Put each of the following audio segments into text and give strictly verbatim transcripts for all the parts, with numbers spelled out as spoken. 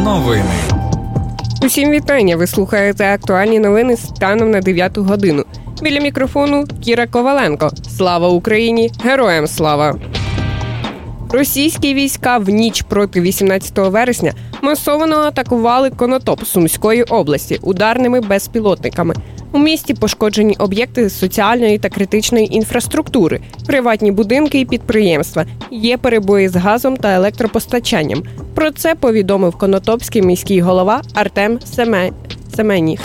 новини. Усім вітання! Ви слухаєте актуальні новини станом на дев'яту годину. Біля мікрофону Кіра Коваленко. Слава Україні! Героям слава! Російські війська в ніч проти вісімнадцятого вересня масово атакували Конотоп Сумської області ударними безпілотниками. У місті пошкоджені об'єкти соціальної та критичної інфраструктури, приватні будинки і підприємства. Є перебої з газом та електропостачанням. Про це повідомив конотопський міський голова Артем Семеніх.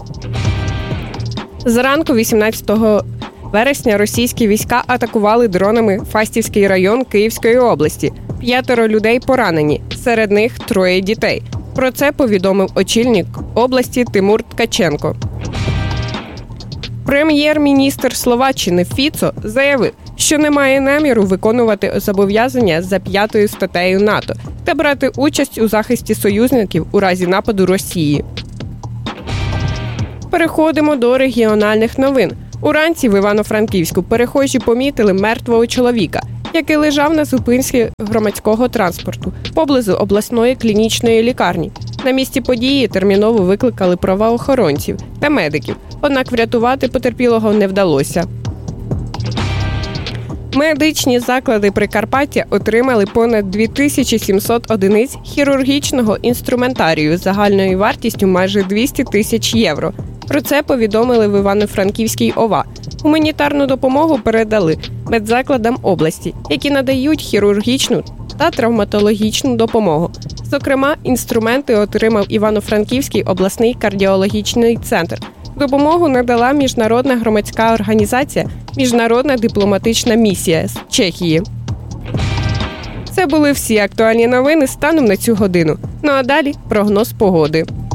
Зранку вісімнадцятого вересня російські війська атакували дронами Фастівський район Київської області. П'ятеро людей поранені, серед них троє дітей. Про це повідомив очільник області Тимур Ткаченко. Прем'єр-міністр Словаччини Фіцо заявив, що не має наміру виконувати зобов'язання за п'ятою статтею НАТО та брати участь у захисті союзників у разі нападу Росії. Переходимо до регіональних новин. Уранці в Івано-Франківську перехожі помітили мертвого чоловіка, який лежав на зупинці громадського транспорту поблизу обласної клінічної лікарні. На місці події терміново викликали правоохоронців та медиків, однак врятувати потерпілого не вдалося. Медичні заклади Прикарпаття отримали понад дві тисячі сімсот одиниць хірургічного інструментарію загальною вартістю майже двісті тисяч євро. Про це повідомили в Івано-Франківській ОВА. Гуманітарну допомогу передали медзакладам області, які надають хірургічну та травматологічну допомогу. Зокрема, інструменти отримав Івано-Франківський обласний кардіологічний центр. Допомогу надала міжнародна громадська організація «Міжнародна дипломатична місія» з Чехії. Це були всі актуальні новини станом на цю годину. Ну а далі прогноз погоди.